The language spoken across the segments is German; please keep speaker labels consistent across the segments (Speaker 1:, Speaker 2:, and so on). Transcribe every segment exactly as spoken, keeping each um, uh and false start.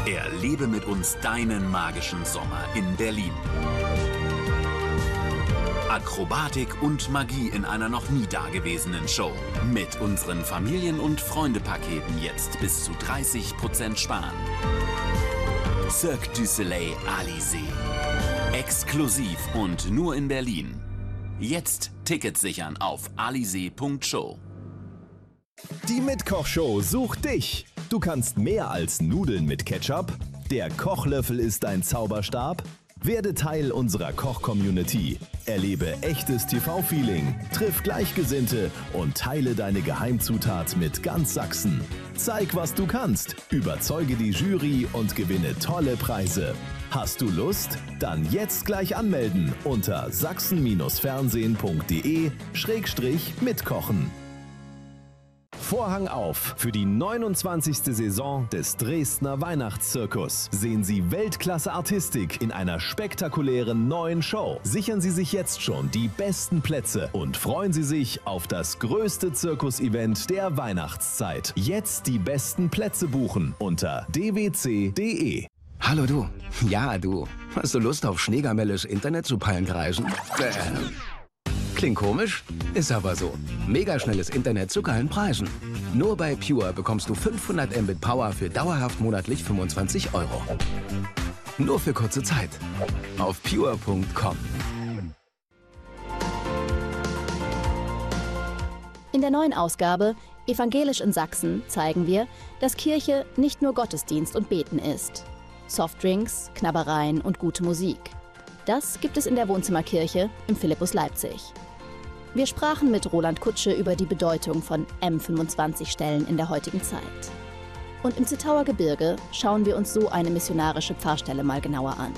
Speaker 1: Erlebe mit uns deinen magischen Sommer in Berlin. Akrobatik und Magie in einer noch nie dagewesenen Show. Mit unseren Familien- und Freunde-Paketen jetzt bis zu dreißig Prozent sparen. Cirque du Soleil Alizé. Exklusiv und nur in Berlin. Jetzt Tickets sichern auf alizé punkt show.
Speaker 2: Die Mitkochshow sucht dich. Du kannst mehr als Nudeln mit Ketchup. Der Kochlöffel ist dein Zauberstab. Werde Teil unserer Koch-Community. Erlebe echtes T V-Feeling, triff Gleichgesinnte und teile deine Geheimzutat mit ganz Sachsen. Zeig, was du kannst, überzeuge die Jury und gewinne tolle Preise. Hast du Lust? Dann jetzt gleich anmelden unter sachsen fernsehen punkt de schrägstrich mitkochen. Vorhang auf für die neunundzwanzigste Saison des Dresdner Weihnachtszirkus. Sehen Sie Weltklasse-Artistik in einer spektakulären neuen Show. Sichern Sie sich jetzt schon die besten Plätze und freuen Sie sich auf das größte Zirkus-Event der Weihnachtszeit. Jetzt die besten Plätze buchen unter d w c punkt de.
Speaker 3: Hallo du. Ja, du. Hast du Lust auf schneegamelles Internet zu Pallenkreisen? Äh. Klingt komisch, ist aber so. Megaschnelles Internet zu geilen Preisen. Nur bei Pure bekommst du fünfhundert Mbit Power für dauerhaft monatlich fünfundzwanzig Euro. Nur für kurze Zeit. Auf pure punkt com.
Speaker 4: In der neuen Ausgabe Evangelisch in Sachsen zeigen wir, dass Kirche nicht nur Gottesdienst und Beten ist. Softdrinks, Knabbereien und gute Musik. Das gibt es in der Wohnzimmerkirche im Philippus Leipzig. Wir sprachen mit Roland Kutsche über die Bedeutung von M fünfundzwanzig-Stellen in der heutigen Zeit. Und im Zittauer Gebirge schauen wir uns so eine missionarische Pfarrstelle mal genauer an.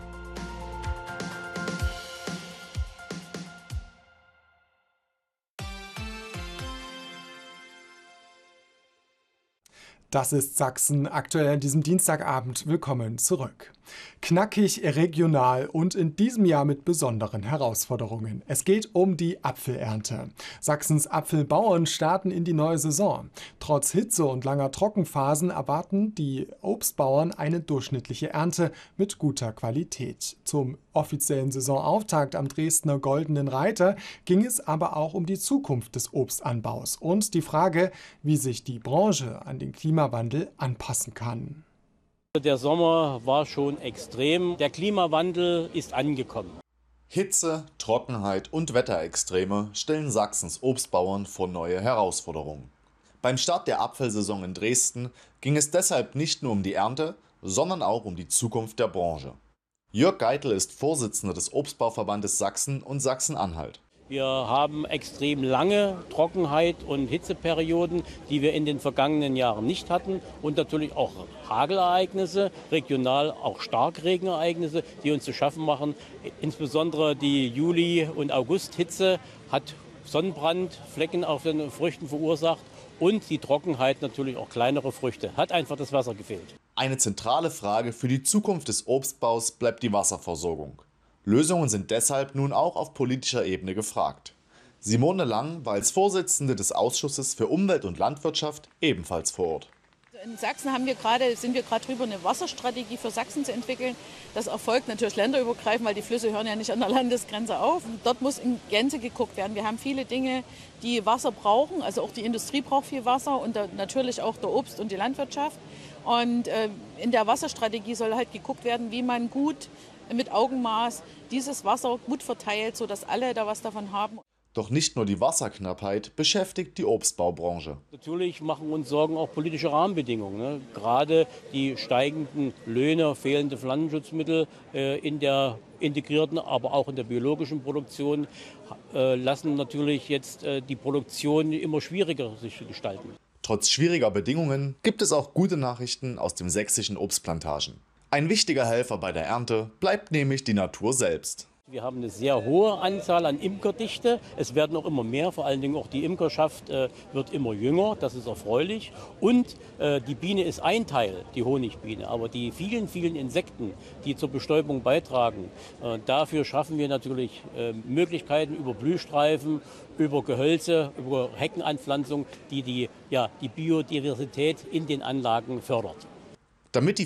Speaker 5: Das ist Sachsen aktuell an diesem Dienstagabend. Willkommen zurück. Knackig, regional und in diesem Jahr mit besonderen Herausforderungen. Es geht um die Apfelernte. Sachsens Apfelbauern starten in die neue Saison. Trotz Hitze und langer Trockenphasen erwarten die Obstbauern eine durchschnittliche Ernte mit guter Qualität. Zum offiziellen Saisonauftakt am Dresdner Goldenen Reiter ging es aber auch um die Zukunft des Obstanbaus und die Frage, wie sich die Branche an den Klimawandel anpassen kann.
Speaker 6: Der Sommer war schon extrem. Der Klimawandel ist angekommen.
Speaker 7: Hitze, Trockenheit und Wetterextreme stellen Sachsens Obstbauern vor neue Herausforderungen. Beim Start der Apfelsaison in Dresden ging es deshalb nicht nur um die Ernte, sondern auch um die Zukunft der Branche. Jörg Geitel ist Vorsitzender des Obstbauverbandes Sachsen und Sachsen-Anhalt.
Speaker 6: Wir haben extrem lange Trockenheit und Hitzeperioden, die wir in den vergangenen Jahren nicht hatten. Und natürlich auch Hagelereignisse, regional auch Starkregenereignisse, die uns zu schaffen machen. Insbesondere die Juli- und August-Hitze hat Sonnenbrand, Flecken auf den Früchten verursacht. Und die Trockenheit natürlich auch kleinere Früchte. Hat einfach das Wasser gefehlt.
Speaker 7: Eine zentrale Frage für die Zukunft des Obstbaus bleibt die Wasserversorgung. Lösungen sind deshalb nun auch auf politischer Ebene gefragt. Simone Lang war als Vorsitzende des Ausschusses für Umwelt und Landwirtschaft ebenfalls vor Ort.
Speaker 8: In Sachsen haben wir gerade, sind wir gerade drüber, eine Wasserstrategie für Sachsen zu entwickeln. Das erfolgt natürlich länderübergreifend, weil die Flüsse hören ja nicht an der Landesgrenze auf. Und dort muss in Gänze geguckt werden. Wir haben viele Dinge, die Wasser brauchen. Also auch die Industrie braucht viel Wasser und der, natürlich auch der Obst- und die Landwirtschaft. Und äh, in der Wasserstrategie soll halt geguckt werden, wie man gut mit Augenmaß dieses Wasser gut verteilt, sodass alle da was davon haben.
Speaker 7: Doch nicht nur die Wasserknappheit beschäftigt die Obstbaubranche.
Speaker 6: Natürlich machen uns Sorgen auch politische Rahmenbedingungen. Ne? Gerade die steigenden Löhne, fehlende Pflanzenschutzmittel äh, in der integrierten, aber auch in der biologischen Produktion äh, lassen natürlich jetzt äh, die Produktion immer schwieriger sich gestalten.
Speaker 7: Trotz schwieriger Bedingungen gibt es auch gute Nachrichten aus den sächsischen Obstplantagen. Ein wichtiger Helfer bei der Ernte bleibt nämlich die Natur selbst.
Speaker 6: Wir haben eine sehr hohe Anzahl an Imkerdichte. Es werden auch immer mehr, vor allen Dingen auch die Imkerschaft äh, wird immer jünger, das ist erfreulich. Und äh, die Biene ist ein Teil, die Honigbiene, aber die vielen, vielen Insekten, die zur Bestäubung beitragen, äh, dafür schaffen wir natürlich äh, Möglichkeiten über Blühstreifen, über Gehölze, über Heckenanpflanzung, die die, ja, die Biodiversität in den Anlagen fördert.
Speaker 7: Damit die